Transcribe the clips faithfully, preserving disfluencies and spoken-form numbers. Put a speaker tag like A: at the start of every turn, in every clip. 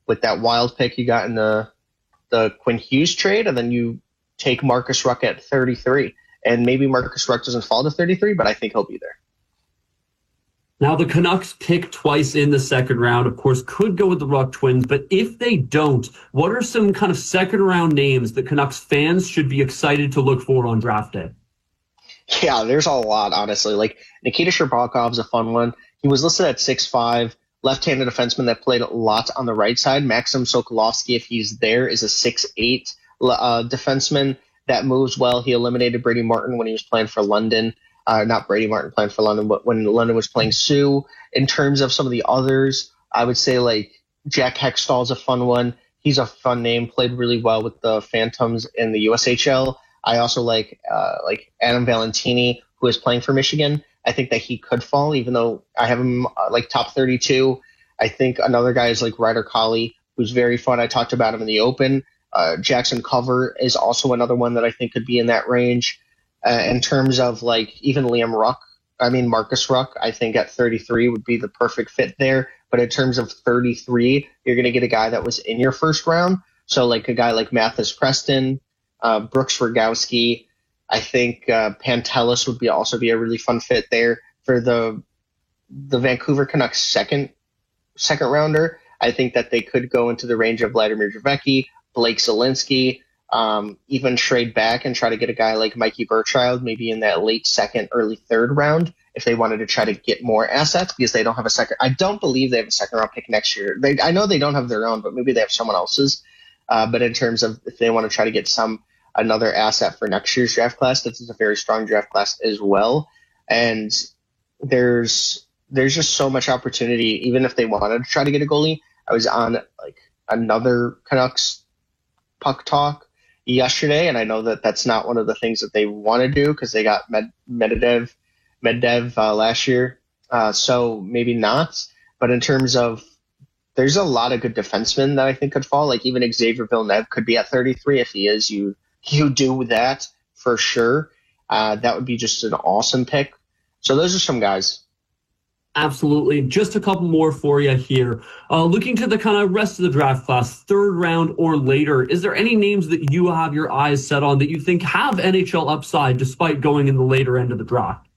A: with that wild pick you got in the the Quinn Hughes trade, and then you take Marcus Ruck at thirty-three. And maybe Marcus Ruck doesn't fall to thirty-three, but I think he'll be there.
B: Now, the Canucks pick twice in the second round, of course, could go with the Ruck twins. But if they don't, what are some kind of second round names that Canucks fans should be excited to look for on draft day?
A: Yeah, there's a lot, honestly. Like Nikita Sherbakov's a fun one. He was listed at six five, left-handed defenseman that played a lot on the right side. Maxim Sokolowski, if he's there, is a six eight uh, defenseman that moves well. He eliminated Brady Martin when he was playing for London. Uh, not Brady Martin playing for London, but when London was playing Sioux. In terms of some of the others, I would say like Jack Hextall's a fun one. He's a fun name, played really well with the Phantoms in the U S H L. I also like uh, like Adam Valentini, who is playing for Michigan. I think that he could fall, even though I have him uh, like top thirty-two. I think another guy is like Ryder Colley, who's very fun. I talked about him in the Open. Uh, Jackson Cover is also another one that I think could be in that range. Uh, in terms of like even Liam Ruck, I mean Marcus Ruck, I think at thirty-three would be the perfect fit there. But in terms of thirty-three, you're going to get a guy that was in your first round. So like a guy like Mathis Preston, uh, Brooks Rogowski. I think uh, Pantelis would be also be a really fun fit there for the the Vancouver Canucks second second rounder. I think that they could go into the range of Vladimir Javecki, Blake Zielinski. Um, even trade back and try to get a guy like Mikey Burchild, maybe in that late second, early third round, if they wanted to try to get more assets, because they don't have a second. I don't believe they have a second round pick next year. They, I know they don't have their own, but maybe they have someone else's. Uh, but in terms of if they want to try to get some another asset for next year's draft class, this is a very strong draft class as well. And there's there's just so much opportunity, even if they wanted to try to get a goalie. I was on like another Canucks puck talk yesterday, and I know that that's not one of the things that they want to do because they got Med- Medvedev, Medvedev uh, last year, uh, so maybe not. But in terms of, there's a lot of good defensemen that I think could fall. Like even Xavier Villeneuve could be at thirty-three. If he is, you you do that for sure. Uh, that would be just an awesome pick. So those are some guys.
B: Absolutely. Just a couple more for you here. Uh, looking to the kind of rest of the draft class, third round or later, is there any names that you have your eyes set on that you think have N H L upside despite going in the later end of the draft?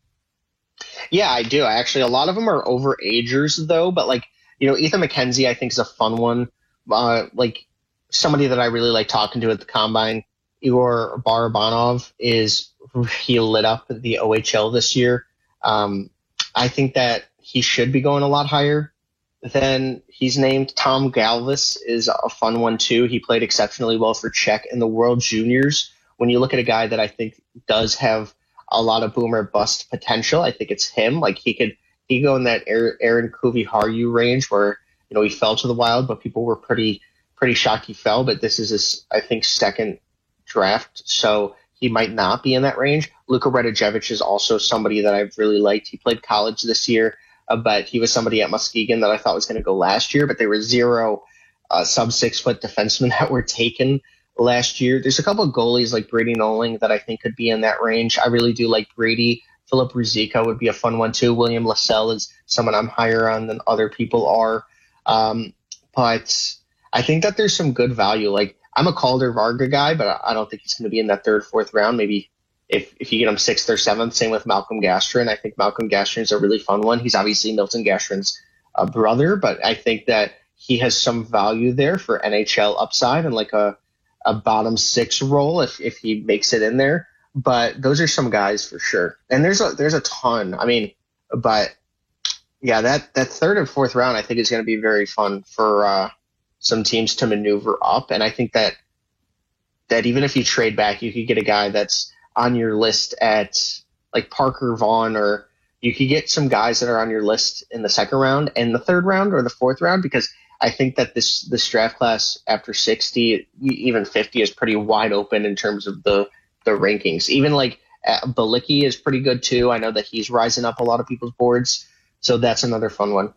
A: Yeah, I do. Actually, a lot of them are overagers, though. But, like, you know, Ethan McKenzie, I think, is a fun one. Uh, like, somebody that I really like talking to at the Combine, Igor Barabanov, is he lit up the O H L this year. Um, I think that he should be going a lot higher than he's named. Tom Galvis is a fun one, too. He played exceptionally well for Czech in the World Juniors. When you look at a guy that I think does have a lot of boomer bust potential, I think it's him. Like he could he could go in that Aaron Kuviharju range where, you know, he fell to the Wild, but people were pretty pretty shocked he fell. But this is his, I think, second draft, so he might not be in that range. Luka Radojevich is also somebody that I've really liked. He played college this year. Uh, but he was somebody at Muskegon that I thought was going to go last year, but there were zero uh, sub six foot defensemen that were taken last year. There's a couple of goalies like Brady Noling that I think could be in that range. I really do like Brady. Philip Ruzicka would be a fun one too. William Lassell is someone I'm higher on than other people are. Um, but I think that there's some good value. Like I'm a Calder Varga guy, but I don't think he's going to be in that third, fourth round. Maybe If if you get him sixth or seventh, same with Malcolm Gastrin. I think Malcolm Gastrin is a really fun one. He's obviously Milton Gastrin's uh, brother, but I think that he has some value there for N H L upside and like a, a bottom six role if, if he makes it in there. But those are some guys for sure. And there's a there's a ton. I mean, but yeah, that, that third and fourth round I think is going to be very fun for uh, some teams to maneuver up. And I think that that even if you trade back, you could get a guy that's on your list at like Parker Vaughn, or you could get some guys that are on your list in the second round and the third round or the fourth round, because I think that this this draft class after sixty, even fifty is pretty wide open in terms of the the rankings. Even like uh, Balicki is pretty good too. I know that he's rising up a lot of people's boards, so that's another fun one.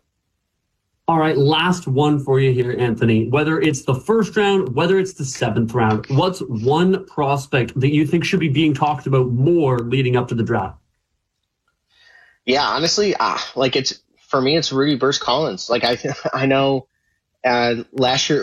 B: All right, last one for you here, Anthony. Whether it's the first round, whether it's the seventh round, what's one prospect that you think should be being talked about more leading up to the draft?
A: Yeah, honestly, ah, like it's for me, it's Rudy Burst Collins. Like I, I know uh, last year